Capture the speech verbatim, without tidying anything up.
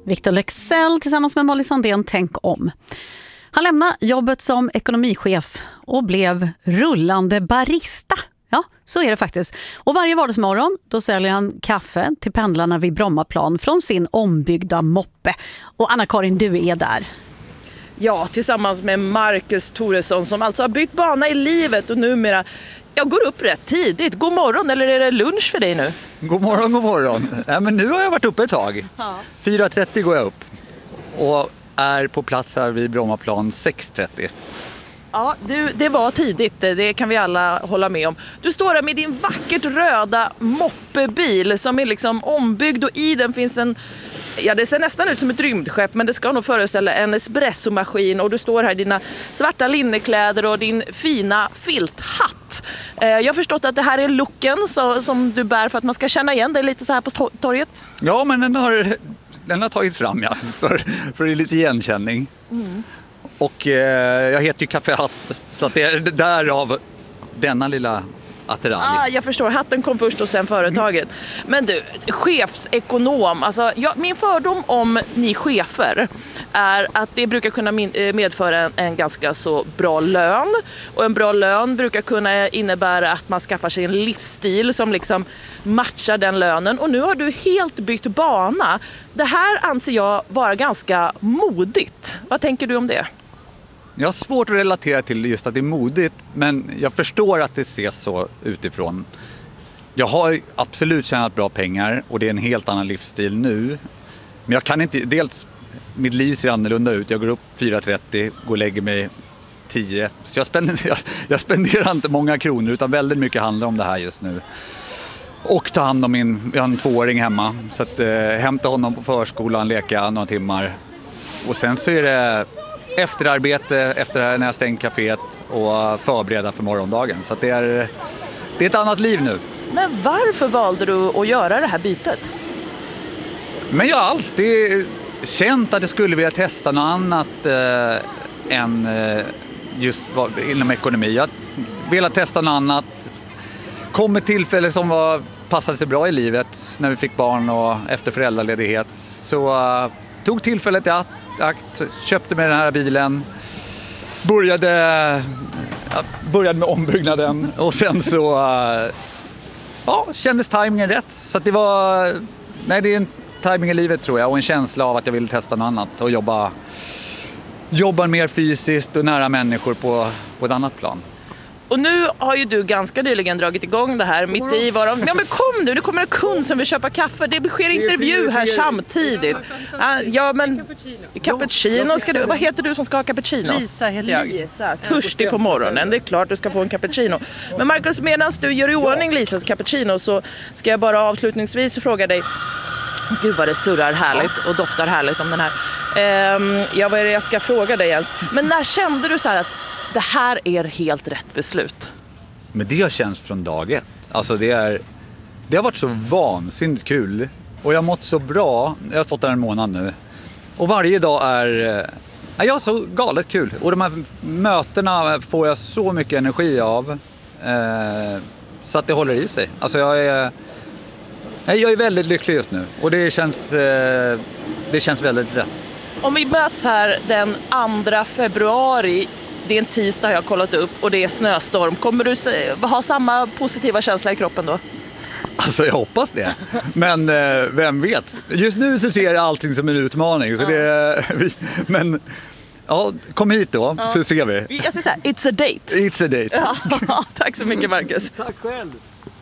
Victor Leksell tillsammans med Molly Sandén, tänk om. Han lämnade jobbet som ekonomichef och blev rullande barista. Ja, så är det faktiskt. Och varje vardagsmorgon då säljer han kaffe till pendlarna vid Brommaplan från sin ombyggda moppe. Och Anna-Karin, du är där. Ja, tillsammans med Marcus Thoresson som alltså har bytt bana i livet och numera jag går upp rätt tidigt. God morgon, eller är det lunch för dig nu? God morgon, god morgon. Ja, men nu har jag varit uppe ett tag. Ja. fyra trettio går jag upp och är på plats här vid Brommaplan sex trettio. Ja, du, det var tidigt, det kan vi alla hålla med om. Du står där med din vackert röda moppebil som är liksom ombyggd och i den finns en, ja det ser nästan ut som ett rymdskepp men det ska nog föreställa en espressomaskin och du står här i dina svarta linnekläder och din fina filthatt. Jag har förstått att det här är looken så, som du bär för att man ska känna igen dig lite så här på torget. Ja, men den har, den har tagits fram ja, för, för lite igenkänning. Mm. Och eh, jag heter ju Café Hatt, så att det är därav denna lilla attiralj. Ah, jag förstår, hatten kom först och sen företaget. Mm. Men du, chefsekonom, alltså, ja, min fördom om ni chefer är att det brukar kunna medföra en, en ganska så bra lön. Och en bra lön brukar kunna innebära att man skaffar sig en livsstil som liksom matchar den lönen. Och nu har du helt bytt bana. Det här anser jag vara ganska modigt. Vad tänker du om det? Jag har svårt att relatera till just att det är modigt, men jag förstår att det ses så utifrån. Jag har absolut tjänat bra pengar och det är en helt annan livsstil nu. Men jag kan inte, dels mitt liv ser annorlunda ut. Jag går upp fyra trettio, går och lägger mig tio. Så jag spenderar, jag, jag spenderar inte många kronor utan väldigt mycket handlar om det här just nu. Och ta hand om min, jag har en tvååring hemma. Så att eh, hämta honom på förskolan, leka några timmar. Och sen så är det efterarbete efter det här när jag stängt kaféet och förbereda för morgondagen. Så att det, är, det är ett annat liv nu. Men varför valde du att göra det här bytet? Men jag har alltid känt att jag skulle vilja testa något annat eh, än eh, just inom ekonomi. Jag ville testa något annat. Kom ett tillfälle som var, passade sig bra i livet när vi fick barn och efter föräldraledighet. Så uh, tog tillfället i akt, akt, köpte med den här bilen, började, uh, började med ombyggnaden och sen så uh, ja, kändes timingen rätt. Så att det var, nej det är en timing i livet tror jag och en känsla av att jag ville testa något annat och jobba, jobba mer fysiskt och nära människor på, på ett annat plan. Och nu har ju du ganska nyligen dragit igång det här mitt i var de, ja men kom nu, det kommer en kund som vill köpa kaffe, det sker intervju här samtidigt. Ja men cappuccino ska du, vad heter du som ska ha cappuccino? Lisa heter jag. Lisa, törstig på morgonen, det är klart du ska få en cappuccino. Men Marcus, medan du gör i ordning Lisas cappuccino så ska jag bara avslutningsvis fråga dig. Gud vad det surrar härligt och doftar härligt om den här. Um, ja, vad är det jag ska fråga dig ens? Men när kände du så här att det här är helt rätt beslut? Men det har känts från dag ett. Alltså det, är, det har varit så vansinnigt kul. Och jag har mått så bra. Jag har stått där en månad nu. Och varje dag är... Jag har så galet kul. Och de här mötena får jag så mycket energi av. Eh, så att det håller i sig. Alltså jag är... Jag är väldigt lycklig just nu. Och det känns, eh, det känns väldigt rätt. Om vi möts här den andra februari... Det är en tisdag jag har kollat upp och det är snöstorm. Kommer du ha samma positiva känsla i kroppen då? Alltså jag hoppas det. Men eh, vem vet? Just nu så ser jag allting som en utmaning. Så ja. det, vi, men ja, kom hit då ja. så ser vi. Jag säger så här, it's a date. It's a date. Ja, tack så mycket Marcus. Tack själv.